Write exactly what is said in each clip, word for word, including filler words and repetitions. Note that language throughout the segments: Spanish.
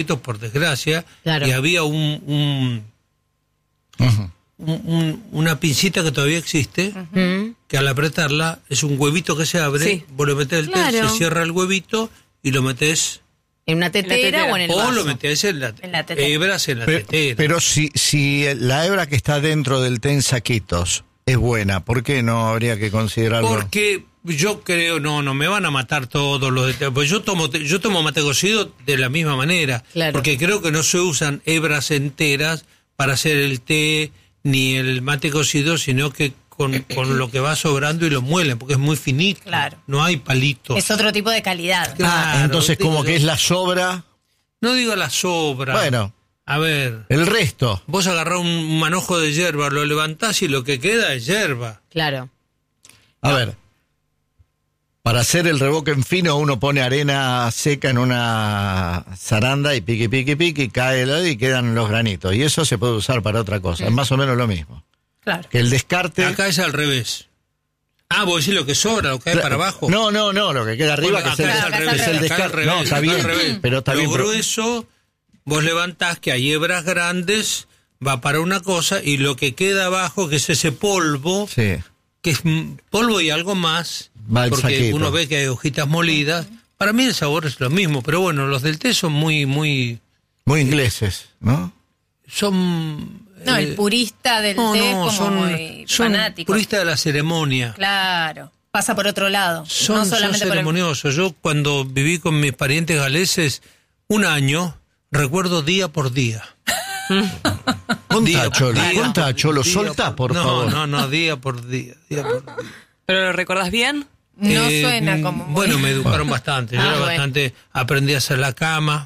por desgracia, claro. y había un, un, uh-huh. un, un una pincita que todavía existe, uh-huh. que al apretarla es un huevito que se abre, sí. vos le metés el claro. té, se cierra el huevito y lo metés en una tetera, ¿En tetera? o en el vaso. O lo metés en la, en la tetera. hebras en la pero, tetera. Pero si, si la hebra que está dentro del té en saquitos es buena, ¿por qué no habría que considerarlo? Porque yo creo, no, no me van a matar todos los de, pues yo tomo yo tomo mate cocido de la misma manera, claro. porque creo que no se usan hebras enteras para hacer el té ni el mate cocido, sino que con, con lo que va sobrando y lo muelen, porque es muy finito, claro. no hay palitos. Es otro tipo de calidad. Claro, ah, entonces como yo, que es la sobra. No digo la sobra. Bueno. A ver. El resto. Vos agarrás un manojo de hierba, lo levantás y lo que queda es hierba. Claro. A no. ver. Para hacer el revoque en fino, uno pone arena seca en una zaranda y pique, pique, pique, y cae el y quedan los granitos. Y eso se puede usar para otra cosa. Sí. Es más o menos lo mismo. Claro. Que el descarte. Acá es al revés. Ah, vos decís lo que sobra, lo que cae claro. para abajo. No, no, no, lo que queda arriba, bueno, que es el, es al revés, es el descarte. Revés, no, está bien, revés. pero está lo bien. Pero... grueso, vos levantás que hay hebras grandes, va para una cosa, y lo que queda abajo, que es ese polvo, sí. que es polvo y algo más, va porque saquito. Uno ve que hay hojitas molidas. Para mí el sabor es lo mismo, pero bueno, los del té son muy, muy... Muy ingleses, ¿no? Son... No, el purista del no, té no, es como son, muy son fanático. Purista de la ceremonia. Claro, pasa por otro lado. Son, no solamente son ceremoniosos. Por el... Yo cuando viví con mis parientes galeses un año, recuerdo día por día. Contá, Cholo, contá, Cholo, soltá, por no, favor. No, no, no, día por día, día por día. ¿Pero lo recordás bien? No eh, suena como... Muy... Bueno, me educaron bastante. Yo ah, era bueno. bastante... Aprendí a hacer la cama,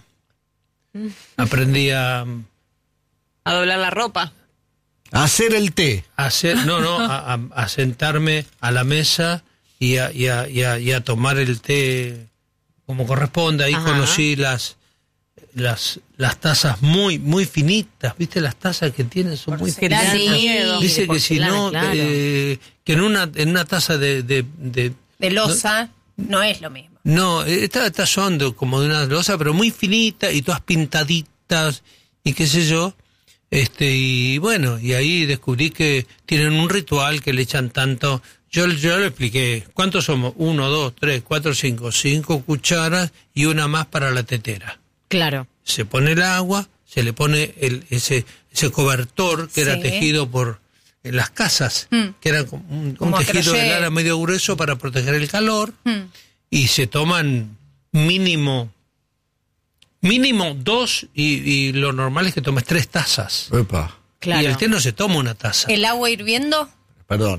aprendí a... A doblar la ropa. A hacer el té. A hacer, no, no, a, a, a sentarme a la mesa y a, y, a, y, a, y a tomar el té como corresponde. Ahí Ajá. conocí las... las las tazas muy muy finitas, ¿viste? Las tazas que tienen son muy finitas. Sí, dice que si no, claro. eh, que en una en una taza de... De, de, de loza no, no es lo mismo. No, estas estas son de, como de una loza, pero muy finita y todas pintaditas y qué sé yo. Este y bueno, y ahí descubrí que tienen un ritual que le echan tanto... Yo, yo le expliqué, ¿cuántos somos? Uno, dos, tres, cuatro, cinco. Cinco cucharas y una más para la tetera. Claro. Se pone el agua, se le pone el, ese ese cobertor que sí. era tejido por en las casas, mm. que era un, un tejido de lana medio grueso para proteger el calor, mm. y se toman mínimo mínimo dos y, y lo normal es que tomes tres tazas. Epa. Claro. Y el té no se toma una taza. ¿El agua hirviendo? Perdón.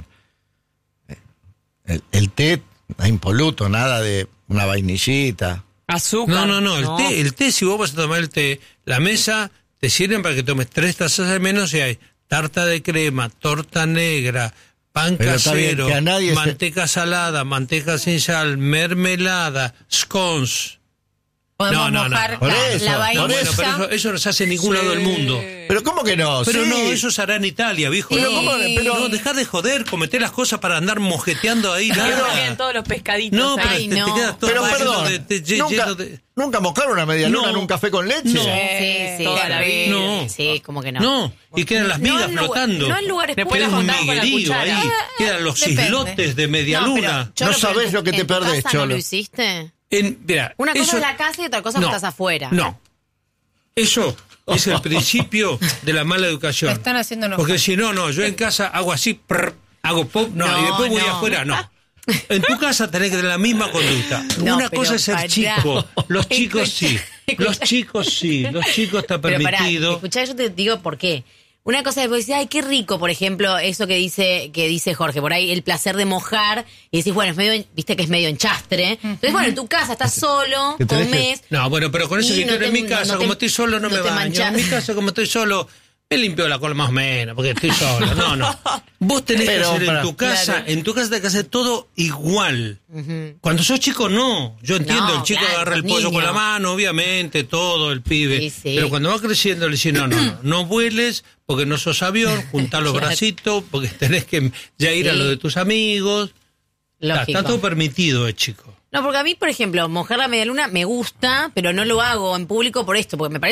El, el té es impoluto, nada de una vainillita. Azúcar. No, no, no, el no. té, el té, si vos vas a tomar el té, la mesa te sirven para que tomes tres tazas de menos y hay tarta de crema, torta negra, pan Pero casero, bien, nadie manteca se... salada, manteca sin sal, mermelada, scones. Podemos no, no, mojar no. Por la, eso, la vainilla. No, bueno, pero eso, eso no se hace en ningún sí. lado del mundo. Pero ¿cómo que no? Pero sí. no, eso se hará en Italia, viejo. Sí. No, ¿cómo? Pero no, dejá de joder, cometé las cosas para andar mojeteando ahí. Pero bien, todos los pescaditos. No, pero Ay, te, no. te quedas todo Pero lleno perdón, de, de, de, ¿nunca, lleno de... ¿nunca mojaron una media luna No. en un café con leche? No. Sí, sí, Toda la vida. No. Sí, como que no. No, y quedan las migas no flotando. No en lugares Después Queda públicos. un las juntás con la miguelillo cuchara. ahí. Ah, Quedan los depende. islotes de media No, luna. Cholo, No sabés pero lo que te ¿en tu perdés, casa Cholo. ¿No lo hiciste? En, mirá, Una cosa eso, es la casa y otra cosa no, cuando estás afuera. No. Eso es el principio de la mala educación. Me están haciendo enojar. Porque si no, no, yo en casa hago así, prr, hago pop, no, No, y después voy no. afuera, no. En tu casa tenés que tener la misma conducta. No, Una pero cosa es ser pará. chico, los chicos sí, los chicos sí, los chicos está Pero pará, permitido. escuchá, yo te digo por qué. Una cosa es decir, ay, qué rico, por ejemplo, eso que dice que dice Jorge, por ahí el placer de mojar, y decís, bueno, es medio, viste que es medio enchastre. Entonces, bueno, en tu casa estás solo, Que tenés comés. No, bueno, pero con eso Y que no estoy en te- mi casa, no te- como estoy solo, no, no me te baño. manchás. En mi casa, como estoy solo, me limpio la cola más o menos, porque estoy solo. No, no. Vos tenés Pero, que hacer para- en tu casa, Claro. en tu casa tenés que hacer todo igual. Ujú. Cuando sos chico, no. Yo entiendo, No, el chico claro, agarra el sos pollo con niño. la mano, obviamente, todo, el pibe. Sí, sí. Pero cuando va creciendo, le dicen, no, no, no, no vueles, porque no sos avión, juntá los Claro. bracitos, porque tenés que ya ir a Sí. lo de tus amigos. Está, Lógico. está todo permitido, eh, chico. No, porque a mí, por ejemplo, mojar la media luna me gusta, pero no lo hago en público por esto, porque me parece